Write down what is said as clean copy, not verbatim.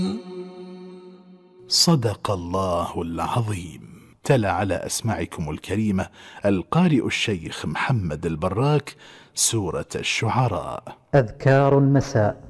صدق الله العظيم. تلا على أسماعكم الكريمة القارئ الشيخ محمد البراك سورة الشعراء. أذكار المساء.